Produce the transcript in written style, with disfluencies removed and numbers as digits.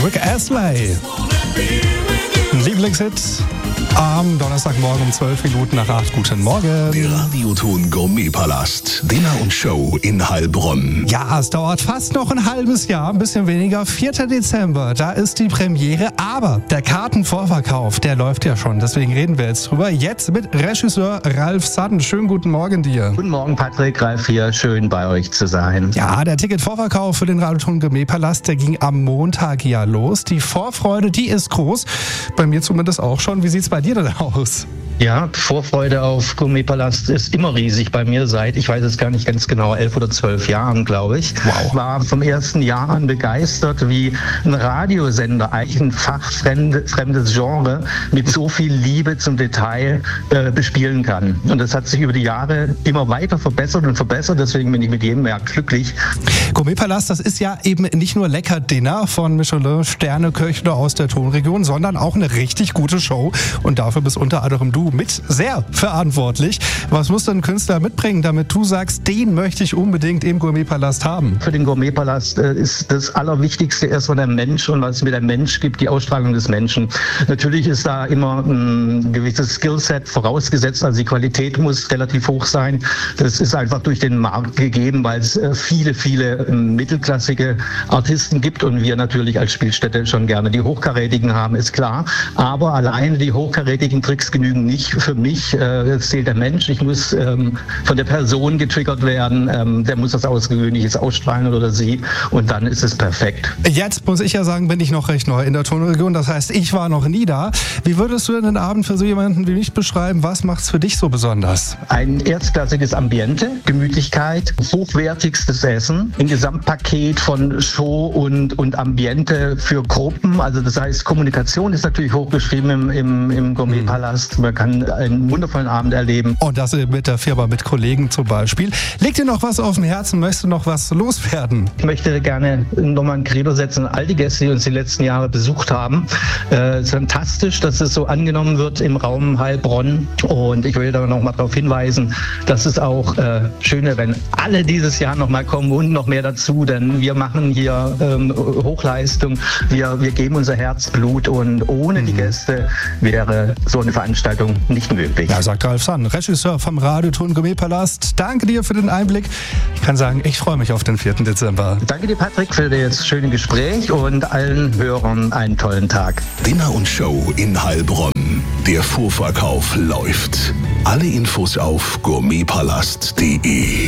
Rick Astley. Ein Lieblingshit am Donnerstagmorgen um 12 Minuten nach 8. Guten Morgen. Der Radioton Gourmetpalast. Dinner und Show in Heilbronn. Ja, es dauert fast noch ein halbes Jahr, ein bisschen weniger. 4. Dezember, da ist die Premiere. Aber der Kartenvorverkauf, der läuft ja schon. Deswegen reden wir jetzt drüber. Jetzt mit Regisseur Ralf Sutton. Schönen guten Morgen dir. Guten Morgen, Patrick. Ralf hier. Schön, bei euch zu sein. Ja, der Ticketvorverkauf für den Radioton Gourmetpalast, der ging am Montag ja los. Die Vorfreude, die ist groß. Bei mir zumindest auch schon. Wie sieht's bei dir denn aus? Ja, Vorfreude auf Gourmetpalast ist immer riesig bei mir seit, ich weiß es gar nicht ganz genau, 11 oder 12 Jahren, glaube ich. Wow. War vom ersten Jahr an begeistert, wie ein Radiosender, eigentlich ein fachfremdes Genre, mit so viel Liebe zum Detail bespielen kann. Und das hat sich über die Jahre immer weiter verbessert und verbessert, deswegen bin ich mit jedem Jahr glücklich. Gourmetpalast, das ist ja eben nicht nur lecker Dinner von Michelin-Sterneköche aus der Tonregion, sondern auch eine richtig gute Show. Und dafür bist unter anderem du mit sehr verantwortlich. Was muss denn ein Künstler mitbringen, damit du sagst, den möchte ich unbedingt im Gourmetpalast haben? Für den Gourmetpalast ist das Allerwichtigste erstmal der Mensch und was mir der Mensch gibt, die Ausstrahlung des Menschen. Natürlich ist da immer ein gewisses Skillset vorausgesetzt, also die Qualität muss relativ hoch sein. Das ist einfach durch den Markt gegeben, weil es viele mittelklassige Artisten gibt und wir natürlich als Spielstätte schon gerne die Hochkarätigen haben, ist klar. Aber alleine die hochkarätigen Tricks genügen nicht für mich. Es zählt der Mensch. Ich muss von der Person getriggert werden. Der muss was Außergewöhnliches ausstrahlen oder sie und dann ist es perfekt. Jetzt muss ich ja sagen, bin ich noch recht neu in der Tonregion. Das heißt, ich war noch nie da. Wie würdest du denn den Abend für so jemanden wie mich beschreiben? Was macht's für dich so besonders? Ein erstklassiges Ambiente, Gemütlichkeit, hochwertigstes Essen, ein Gesamtpaket von Show und Ambiente für Gruppen. Also das heißt, Kommunikation ist natürlich hochgeschrieben im Gourmetpalast. Man kann einen wundervollen Abend erleben. Und das mit der Firma, mit Kollegen zum Beispiel. Liegt dir noch was auf dem Herzen? Möchtest du noch was loswerden? Ich möchte gerne nochmal ein Credo setzen an all die Gäste, die uns die letzten Jahre besucht haben. Es ist fantastisch, dass es so angenommen wird im Raum Heilbronn. Und ich will da nochmal darauf hinweisen, dass es auch schön wäre, wenn alle dieses Jahr nochmal kommen und noch mehr dazu. Denn wir machen hier Hochleistung. Wir geben unser Herzblut und ohne die Gäste wäre so eine Veranstaltung nicht möglich. Ja, sagt Ralf Sutton, Regisseur vom Radioton Gourmetpalast. Danke dir für den Einblick. Ich kann sagen, ich freue mich auf den 4. Dezember. Danke dir, Patrick, für das schöne Gespräch und allen Hörern einen tollen Tag. Dinner und Show in Heilbronn. Der Vorverkauf läuft. Alle Infos auf gourmetpalast.de.